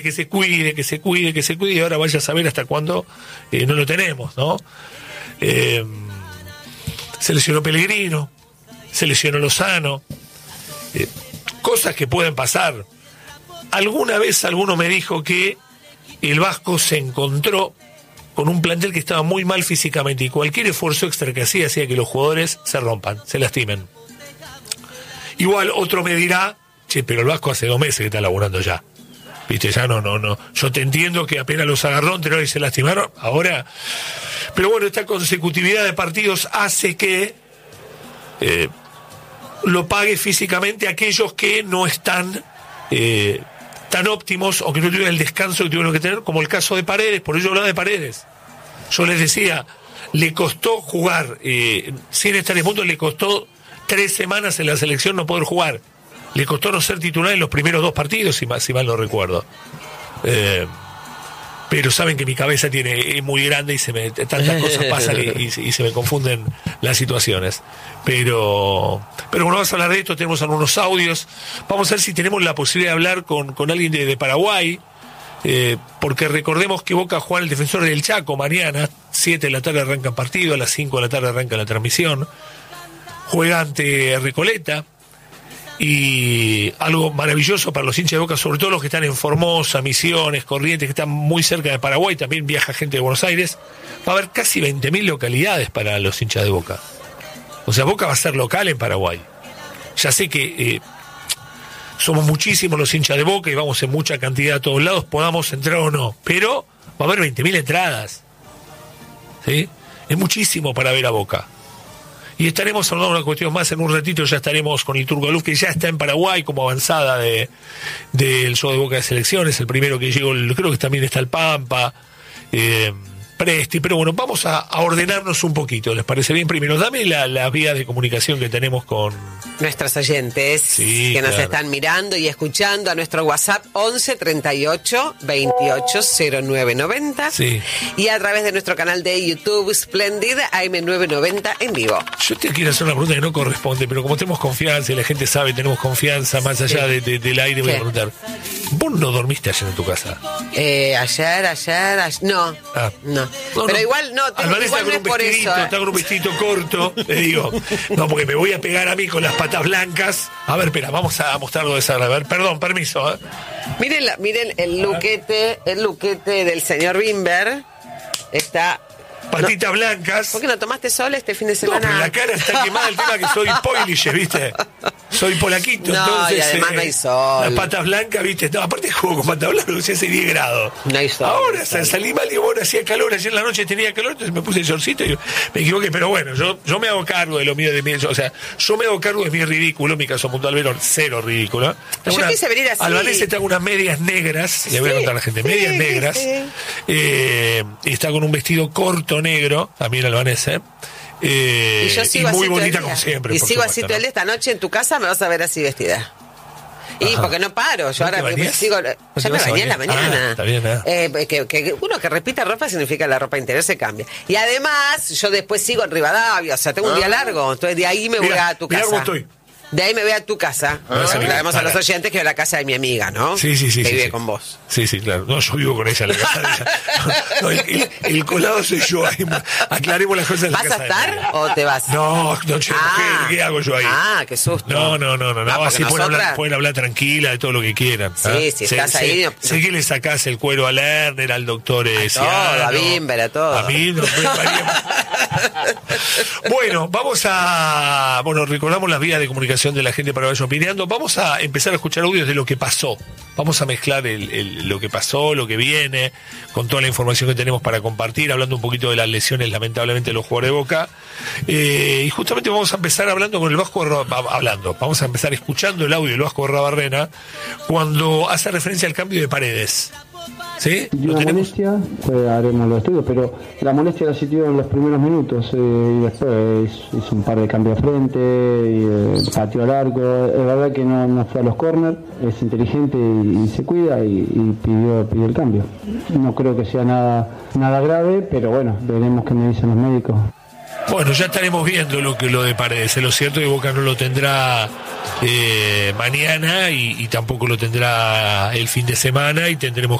que se cuide, y ahora vaya a saber hasta cuándo no lo tenemos, ¿no? Se lesionó Pellegrino, se lesionó Lozano, cosas que pueden pasar. Alguna vez alguno me dijo que el Vasco se encontró con un plantel que estaba muy mal físicamente y cualquier esfuerzo extra que hacía que los jugadores se rompan, se lastimen. Igual otro me dirá, che, pero el Vasco hace 2 meses que está laburando ya. Viste, ya no. Yo te entiendo que apenas los agarró y se lastimaron, ahora. Pero bueno, esta consecutividad de partidos hace que lo pague físicamente aquellos que no están tan óptimos o que no tuvieron el descanso que tuvieron que tener, como el caso de Paredes. Por ello hablaba de Paredes. Yo les decía, le costó jugar, sin estar en punto, le costó 3 semanas en la selección no poder jugar. Le costó no ser titular en los primeros 2 partidos, si mal no recuerdo. Pero saben que mi cabeza es muy grande y tantas cosas pasan y se me confunden las situaciones. Pero bueno, vamos a hablar de esto, tenemos algunos audios. Vamos a ver si tenemos la posibilidad de hablar con alguien de Paraguay, porque recordemos que Boca juega el Defensor del Chaco mañana, 7 de la tarde arranca el partido, a las 5 de la tarde arranca la transmisión. Juega ante Recoleta. Y algo maravilloso para los hinchas de Boca, sobre todo los que están en Formosa, Misiones, Corrientes, que están muy cerca de Paraguay, también viaja gente de Buenos Aires, va a haber casi 20.000 localidades para los hinchas de Boca. O sea, Boca va a ser local en Paraguay. Ya sé que somos muchísimos los hinchas de Boca y vamos en mucha cantidad a todos lados, podamos entrar o no, pero va a haber 20.000 entradas. ¿Sí? Es muchísimo para ver a Boca. Y estaremos hablando de una cuestión más, en un ratito ya estaremos con el Turco Luz, que ya está en Paraguay como avanzada del show de Boca de Selecciones, el primero que llegó, creo que también está el Pampa, Presti, pero bueno, vamos a ordenarnos un poquito, ¿les parece bien? Primero, dame la vía de comunicación que tenemos con nuestros oyentes, sí, que nos están mirando y escuchando a nuestro WhatsApp 11 38 28 09 90, sí, y a través de nuestro canal de YouTube Splendid AM990 en vivo. Yo te quiero hacer una pregunta que no corresponde, pero como tenemos confianza y la gente sabe, tenemos confianza más allá del aire, voy a preguntar, ¿vos no dormiste ayer en tu casa? Ayer, no. No, pero igual no es por eso. Está con un vestidito corto, le digo, no, porque me voy a pegar a mí con las patas blancas. A ver, espera, vamos a mostrarlo de esa. A ver, perdón, permiso. Miren el luquete del señor Bimber. Está... Patitas blancas. ¿Por qué no tomaste sol este fin de semana? No, pero la cara está quemada, el tema que soy polish, ¿viste? Soy polaquito, no, entonces... y además no hay sol. Las patas blancas, ¿viste? No, aparte juego con patas blancas, pero si hace 10 grados. No hay sol. Ahora salí mal y bueno, hacía calor, ayer en la noche tenía calor, entonces me puse el shortcito y me equivoqué, pero bueno, yo me hago cargo de lo mío, o sea, yo me hago cargo de mi ridículo, mi caso puntual, Verón, cero ridículo. Yo quise venir así. Albanese está con unas medias negras, sí, le voy a contar a la gente, medias negras, está con un vestido corto negro, también albanese, y yo sigo y muy así bonita como siempre. Y sigo así todo el día. Esta noche en tu casa me vas a ver así vestida. Y porque no paro, yo ahora sigo, ya me bañé en la mañana. Está bien, que uno que repita ropa significa que la ropa interior se cambia. Y además, yo después sigo en Rivadavia, o sea, tengo un día largo, entonces de ahí me voy a tu casa. Mirá cómo estoy. De ahí me voy a tu casa. Aclaramos a los oyentes que es la casa de mi amiga, ¿no? Sí. Que vive sí. con vos. Sí, claro. No, yo vivo con ella en la casa de ella. No, el colado soy yo. Aclaremos las cosas en la casa. ¿Vas a estar o te vas? No, ¿qué hago yo ahí? Qué susto. No, así pueden hablar tranquila de todo lo que quieran. Sí, estás ahí. Sé que le sacás el cuero a Lerner, al doctor a Bimber, a todo. A mí no Bueno, recordamos las vías de comunicación de la gente para que vaya opinando. Vamos a empezar a escuchar audios de lo que pasó. Vamos a mezclar lo que pasó, lo que viene, con toda la información que tenemos para compartir, hablando un poquito de las lesiones, lamentablemente, de los jugadores de Boca. Y justamente vamos a empezar hablando con el Vasco, vamos a empezar escuchando el audio del Vasco Rabarrena, cuando hace referencia al cambio de Paredes. ¿Sí? Dio una molestia, haremos los estudios, pero la molestia la sintió en los primeros minutos y después hizo un par de cambios de frente y pateó al arco. Es verdad que no fue a los corners, es inteligente y se cuida y pidió el cambio. No creo que sea nada grave, pero bueno, veremos qué me dicen los médicos. Bueno, ya estaremos viendo lo de Paredes. Lo cierto es que Boca no lo tendrá mañana y tampoco lo tendrá el fin de semana y tendremos